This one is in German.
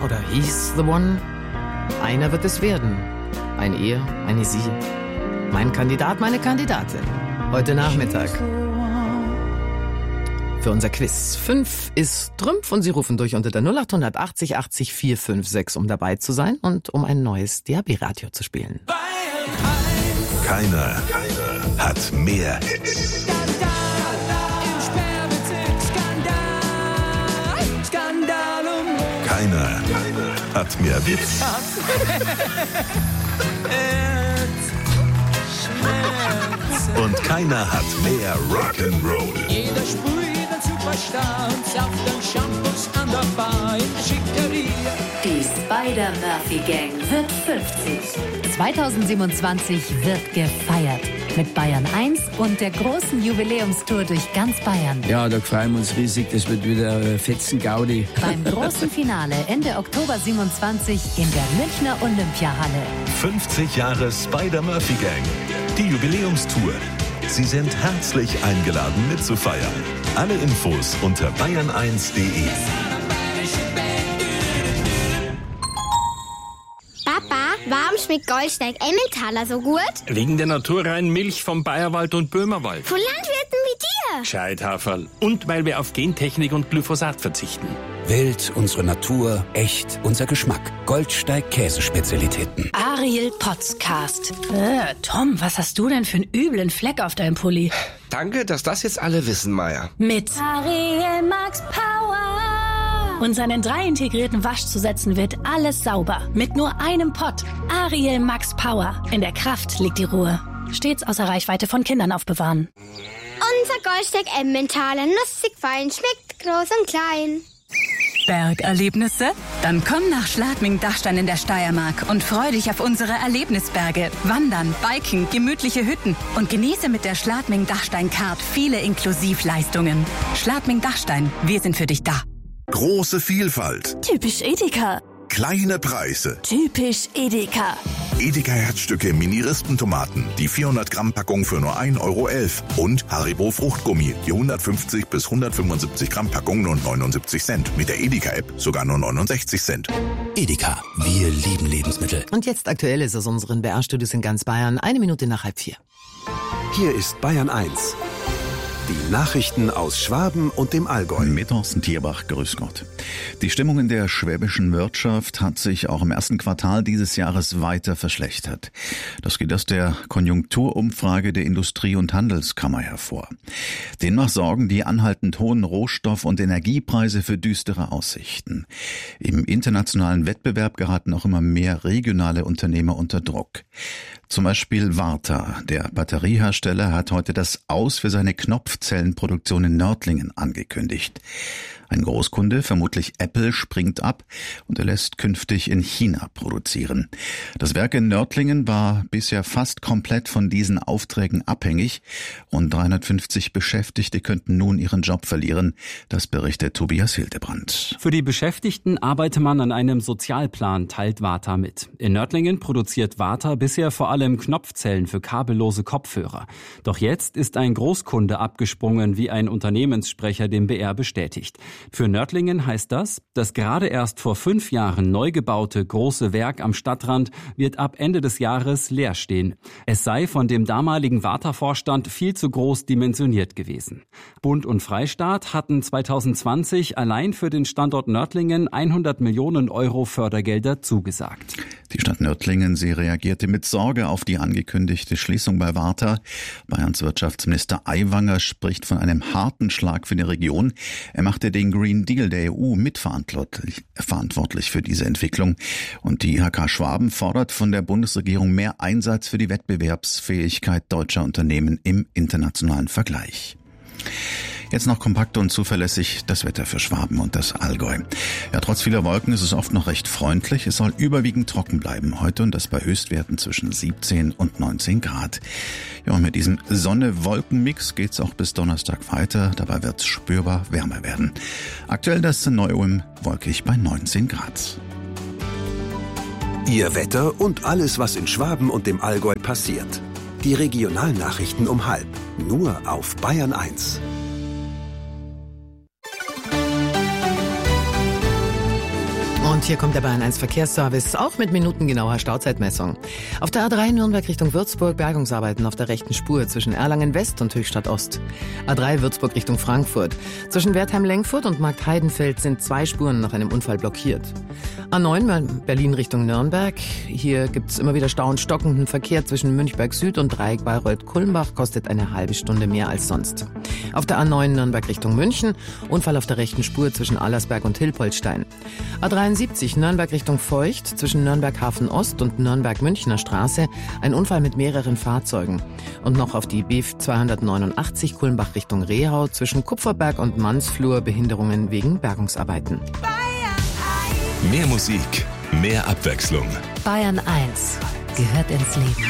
oder he's the one. Einer wird es werden. Ein er, eine sie. Mein Kandidat, meine Kandidatin. Heute Nachmittag. Für unser Quiz. 5 ist Trümpf und Sie rufen durch unter der 0880 80 456, um dabei zu sein und um ein neues DAB-Radio zu spielen. Keiner hat mehr Hits. Keiner hat mehr Witz. Und keiner hat mehr Rock'n'Roll. Jeder sprüht ein Superstar und sauft dann Shampoos an der Bar in der Schickeria. Die Spider-Murphy-Gang wird 50. 2027 wird gefeiert. Mit Bayern 1 und der großen Jubiläumstour durch ganz Bayern. Ja, da freuen wir uns riesig. Das wird wieder Fetzen-Gaudi. Beim großen Finale Ende Oktober 27 in der Münchner Olympiahalle. 50 Jahre Spider-Murphy-Gang. Die Jubiläumstour. Sie sind herzlich eingeladen mitzufeiern. Alle Infos unter bayern1.de. Papa, warum schmeckt Goldsteig Emmentaler so gut? Wegen der naturreinen Milch vom Bayerwald und Böhmerwald. Von Landwirten wie dir. Gescheithaferl. Und weil wir auf Gentechnik und Glyphosat verzichten. Wild, unsere Natur, echt, unser Geschmack. Goldsteig Käsespezialitäten. Ariel Podcast. Tom, was hast du denn für einen üblen Fleck auf deinem Pulli? Danke, dass das jetzt alle wissen, Maya. Mit Ariel Max Power. Und seinen 3 integrierten Waschzusätzen wird alles sauber. Mit nur einem Pott. Ariel Max Power. In der Kraft liegt die Ruhe. Stets außer Reichweite von Kindern aufbewahren. Unser Goldsteig Emmentaler, nussig fein, schmeckt groß und klein. Bergerlebnisse? Dann komm nach Schladming-Dachstein in der Steiermark und freu dich auf unsere Erlebnisberge. Wandern, Biken, gemütliche Hütten und genieße mit der Schladming-Dachstein-Card viele Inklusivleistungen. Schladming-Dachstein, wir sind für dich da. Große Vielfalt. Typisch Edeka. Kleine Preise. Typisch Edeka. Edeka Herzstücke Mini-Rispentomaten. Die 400 Gramm Packung für nur 1,11 € Und Haribo Fruchtgummi. Die 150 bis 175 Gramm Packung nur 79 Cent. Mit der Edeka-App sogar nur 69 Cent. Edeka, wir lieben Lebensmittel. Und jetzt aktuell ist aus unseren BR-Studios in ganz Bayern 1 Minute nach 3:30. Hier ist Bayern 1. Die Nachrichten aus Schwaben und dem Allgäu. Mit Thorsten Tierbach, grüß Gott. Die Stimmung in der schwäbischen Wirtschaft hat sich auch im ersten Quartal dieses Jahres weiter verschlechtert. Das geht aus der Konjunkturumfrage der Industrie- und Handelskammer hervor. Demnach sorgen die anhaltend hohen Rohstoff- und Energiepreise für düstere Aussichten. Im internationalen Wettbewerb geraten auch immer mehr regionale Unternehmer unter Druck. Zum Beispiel Varta, der Batteriehersteller, hat heute das Aus für seine Knopfzellenproduktion in Nördlingen angekündigt. Ein Großkunde, vermutlich Apple, springt ab und er lässt künftig in China produzieren. Das Werk in Nördlingen war bisher fast komplett von diesen Aufträgen abhängig und 350 Beschäftigte könnten nun ihren Job verlieren. Das berichtet Tobias Hildebrand. Für die Beschäftigten arbeite man an einem Sozialplan, teilt Varta mit. In Nördlingen produziert Varta bisher vor allem Knopfzellen für kabellose Kopfhörer. Doch jetzt ist ein Großkunde abgesprungen, wie ein Unternehmenssprecher dem BR bestätigt. Für Nördlingen heißt das, das gerade erst vor 5 Jahren neu gebaute große Werk am Stadtrand wird ab Ende des Jahres leer stehen. Es sei von dem damaligen Varta-Vorstand viel zu groß dimensioniert gewesen. Bund und Freistaat hatten 2020 allein für den Standort Nördlingen 100 Millionen € Fördergelder zugesagt. Die Stadt Nördlingen, sie reagierte mit Sorge auf die angekündigte Schließung bei Varta. Bayerns Wirtschaftsminister Aiwanger spricht von einem harten Schlag für die Region. Er machte den Green Deal der EU mitverantwortlich für diese Entwicklung. Und die IHK Schwaben fordert von der Bundesregierung mehr Einsatz für die Wettbewerbsfähigkeit deutscher Unternehmen im internationalen Vergleich. Jetzt noch kompakt und zuverlässig das Wetter für Schwaben und das Allgäu. Ja, trotz vieler Wolken ist es oft noch recht freundlich. Es soll überwiegend trocken bleiben heute und das bei Höchstwerten zwischen 17 und 19 Grad. Ja, und mit diesem Sonne-Wolken-Mix geht's auch bis Donnerstag weiter. Dabei wird's spürbar wärmer werden. Aktuell das Neu-Ulm wolkig bei 19 Grad. Ihr Wetter und alles, was in Schwaben und dem Allgäu passiert. Die Regionalnachrichten um 12:30. Nur auf Bayern 1. Und hier kommt der Bayern 1 Verkehrsservice, auch mit minutengenauer Stauzeitmessung. Auf der A3 Nürnberg Richtung Würzburg Bergungsarbeiten auf der rechten Spur zwischen Erlangen West und Höchstadt Ost. A3 Würzburg Richtung Frankfurt. Zwischen Wertheim-Lengfurt und Markt-Heidenfeld sind 2 Spuren nach einem Unfall blockiert. A9 Berlin Richtung Nürnberg. Hier gibt's immer wieder Stau und stockenden Verkehr zwischen Münchberg Süd und Dreieck Bayreuth-Kulmbach, kostet eine halbe Stunde mehr als sonst. Auf der A9 Nürnberg Richtung München, Unfall auf der rechten Spur zwischen Allersberg und Hilpoltstein. A73 Nürnberg Richtung Feucht, zwischen Nürnberg Hafen Ost und Nürnberg Münchner Straße, ein Unfall mit mehreren Fahrzeugen. Und noch auf die B289 Kulmbach Richtung Rehau, zwischen Kupferberg und Mansflur, Behinderungen wegen Bergungsarbeiten. Mehr Musik, mehr Abwechslung. Bayern 1 gehört ins Leben.